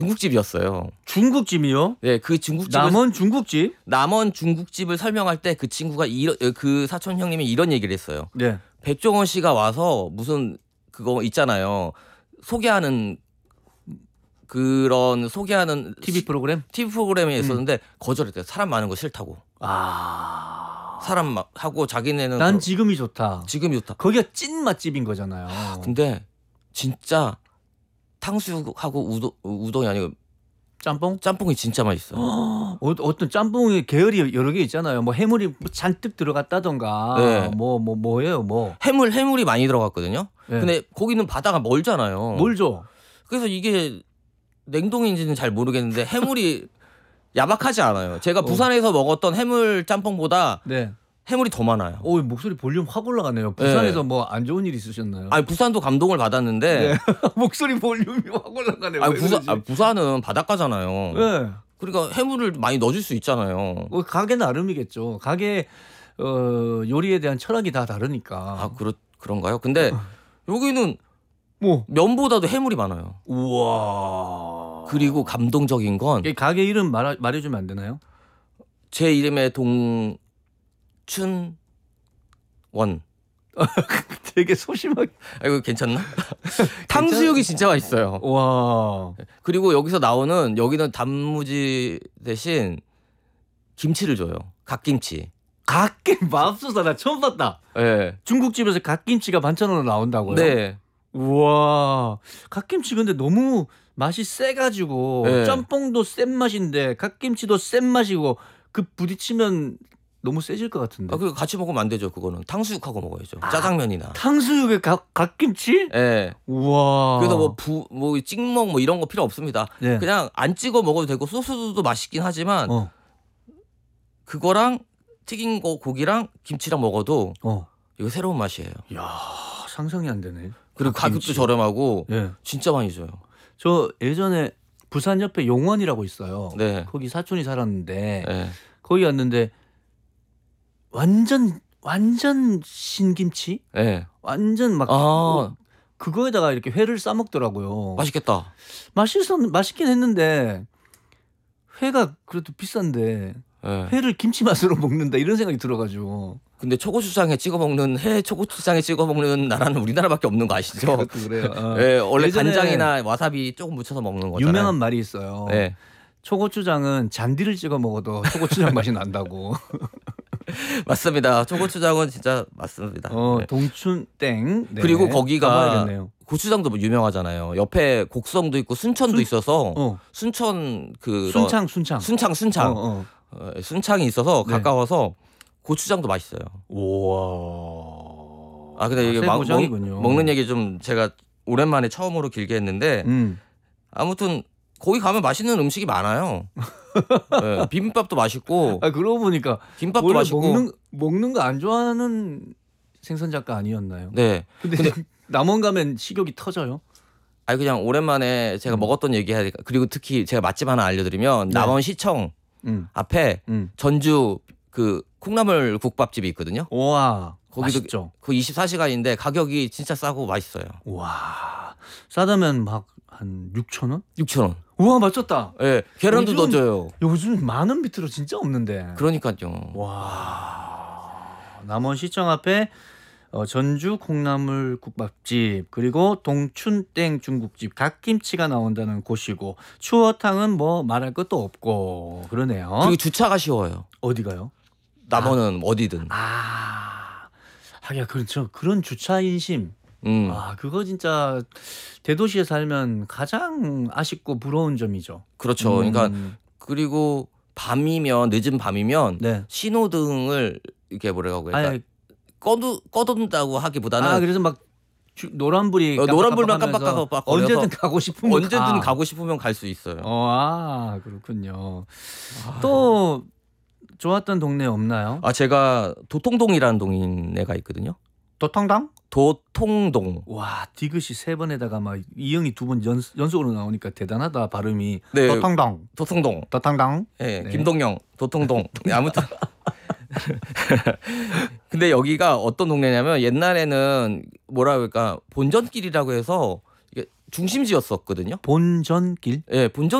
중국집이었어요. 중국집이요? 네, 그 중국집을 남원 중국집? 남원 중국집을 설명할 때 그 친구가 그 사촌 형님이 이런 얘기를 했어요. 네. 백종원 씨가 와서 무슨 그거 있잖아요. 소개하는 TV 프로그램? TV 프로그램이 있었는데 거절했대요. 사람 많은 거 싫다고. 사람 막 하고 자기네는 난 지금이 좋다. 지금이 좋다. 거기가 찐 맛집인 거잖아요. 근데 진짜 탕수육하고 우동이 아니고 짬뽕이 진짜 맛있어요. 어떤 짬뽕의 계열이 여러 개 있잖아요. 뭐 해물이 뭐 잔뜩 들어갔다던가. 네. 뭐예요? 해물이 많이 들어갔거든요. 네. 근데 거기는 바다가 멀잖아요. 멀죠. 그래서 이게 냉동인지는 잘 모르겠는데 해물이 야박하지 않아요. 제가 부산에서 먹었던 해물 짬뽕보다 네. 해물이 더 많아요. 목소리 볼륨 확 올라가네요. 부산에서 뭐 안 좋은 일 있으셨나요? 아니 부산도 감동을 받았는데 네. 목소리 볼륨이 확 올라가네요. 아니, 부산은 바닷가잖아요. 네. 그러니까 해물을 많이 넣어줄 수 있잖아요. 가게 나름이겠죠. 가게 요리에 대한 철학이 다 다르니까. 그런가요? 근데 여기는 뭐 면보다도 해물이 많아요. 우와. 그리고 감동적인 건 가게 이름 말해주면 안 되나요? 제 이름에 동춘원. 되게 소심하게. 이거 괜찮나? 탕수육이 진짜 맛있어요. 와. 그리고 여기는 단무지 대신 김치를 줘요. 갓김치. 맙소사 나 처음 봤다. 네. 중국집에서 갓김치가 반찬으로 나온다고요? 네. 우와. 갓김치 근데 너무 맛이 세가지고 네. 짬뽕도 센 맛인데 갓김치도 센 맛이고 그 부딪히면 너무 세질 것 같은데. 그거 같이 먹으면 안 되죠. 그거는 탕수육하고 먹어야죠. 짜장면이나. 탕수육에 갓김치? 네. 우와. 그래서 찍먹 이런 거 필요 없습니다. 네. 그냥 안 찍어 먹어도 되고 소스도 맛있긴 하지만 그거랑 튀긴 거 고기랑 김치랑 먹어도 이거 새로운 맛이에요. 야, 상상이 안 되네. 그리고 가격도 저렴하고 네. 진짜 많이 줘요. 저 예전에 부산 옆에 용원이라고 있어요. 네. 거기 사촌이 살았는데 네. 거기 왔는데 완전 신김치? 네. 완전 막 그거에다가 이렇게 회를 싸 먹더라고요. 맛있겠다. 맛있긴 했는데 회가 그래도 비싼데 네. 회를 김치 맛으로 먹는다 이런 생각이 들어가지고. 근데 초고추장에 찍어 먹는 나라는 우리나라밖에 없는 거 아시죠? 그것도 그래요. 네, 원래 간장이나 와사비 조금 묻혀서 먹는 거잖아요. 유명한 말이 있어요. 네. 초고추장은 잔디를 찍어 먹어도 초고추장 맛이 난다고. 맞습니다. 초고추장은 진짜 맞습니다. 네. 동춘땡. 네. 그리고 거기가 가봐야겠네요. 고추장도 유명하잖아요. 옆에 곡성도 있고 순천도 있어서 순천 순창. 순창이 있어서 네. 가까워서 고추장도 맛있어요. 우와. 근데 이게 고장이군요. 먹는 얘기 좀 제가 오랜만에 처음으로 길게 했는데 아무튼 거기 가면 맛있는 음식이 많아요. 네, 비빔밥도 맛있고. 그러고 보니까 김밥도 맛있고. 먹는 거 안 좋아하는 생선 작가 아니었나요? 네. 근데 남원 가면 식욕이 터져요? 그냥 오랜만에 제가 먹었던 얘기 해야 되니까. 그리고 특히 제가 맛집 하나 알려드리면 남원 시청 앞에 전주 그 콩나물 국밥집이 있거든요. 와. 거기도 맛있죠. 그 24시간인데 가격이 진짜 싸고 맛있어요. 와. 싸다면 막 한 6,000원? 6,000원. 우와, 맞췄다. 네, 계란도 넣어줘요. 요즘 10,000원 밑으로 진짜 없는데. 그러니까요. 와. 남원 시청 앞에 전주 콩나물 국밥집, 그리고 동춘땡 중국집, 갓김치가 나온다는 곳이고, 추어탕은 뭐 말할 것도 없고 그러네요. 그리고 주차가 쉬워요. 어디가요? 남원은 어디든. 하긴 그렇죠. 그런 주차 인심. 그거 진짜 대도시에 살면 가장 아쉽고 부러운 점이죠. 그렇죠. 그러니까 그리고 늦은 밤이면 네. 신호등을 이렇게 뭐라고 할까? 꺼둔다고 하기보다는 그래서 막 노란불이 노란불만 깜빡깜빡 언제든 가고 싶으면 갈 수 있어요. 그렇군요. 또 좋았던 동네 없나요? 제가 도통동이라는 동네가 있거든요. 도통당? 도통동. 와, 디귿이 3번에다가 막 이응이 2번 연속으로 나오니까 대단하다 발음이. 네. 도통동. 네, 김동영. 도통동. 아무튼. 근데 여기가 어떤 동네냐면 옛날에는 뭐라 그럴까 본전길이라고 해서 이게 중심지였었거든요. 본전길? 예, 본전